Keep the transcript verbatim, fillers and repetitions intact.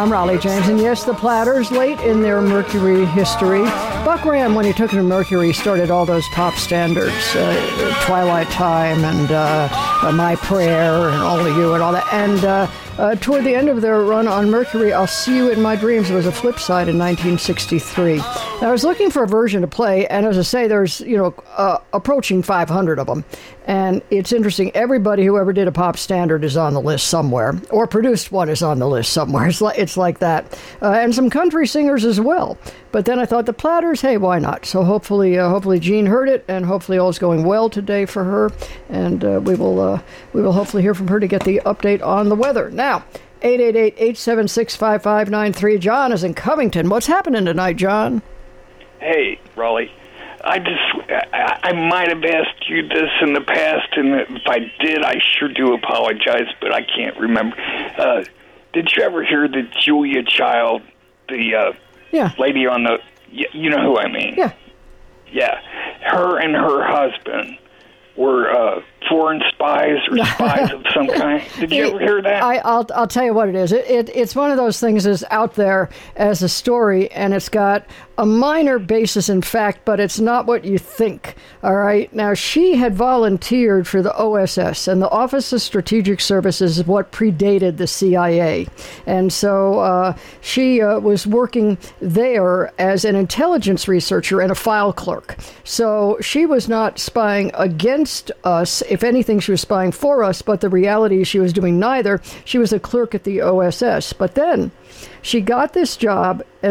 I'm Raleigh James, and yes, the Platters, late in their Mercury history. Buck Graham, when he took it to Mercury, started all those pop standards, uh, Twilight Time and uh, uh, My Prayer and All of You and all that. And uh, uh, toward the end of their run on Mercury, I'll See You in My Dreams was a flip side in nineteen sixty-three. Now, I was looking for a version to play, and as I say, there's, you know, uh, approaching five hundred of them. And it's interesting, everybody who ever did a pop standard is on the list somewhere, or produced one is on the list somewhere. It's like, it's like that. Uh, and some country singers as well. But then I thought the Platters, hey, why not? So hopefully uh, hopefully Jean heard it, and hopefully all's going well today for her. And uh, we will uh, we will hopefully hear from her to get the update on the weather. Now, eight eight eight, eight seven six, five five nine three. John is in Covington. What's happening tonight, John? Hey, Raleigh. I just, I, I might have asked you this in the past, and if I did, I sure do apologize, but I can't remember. Uh, did you ever hear that Julia Child, the uh, yeah. lady on the, you know who I mean? Yeah. Yeah. Her and her husband were uh, foreign spies or spies of some kind. Did you ever hear that? I, I'll I'll tell you what it is. It, it it's one of those things that's out there as a story, and it's got a minor basis in fact, but it's not what you think. All right. Now, she had volunteered for the O S S, and the Office of Strategic Services is what predated the C I A, and so uh, she uh, was working there as an intelligence researcher and a file clerk. So she was not spying against us. If anything, she was spying for us, but the reality is she was doing neither. She was a clerk at the O S S. But then she got this job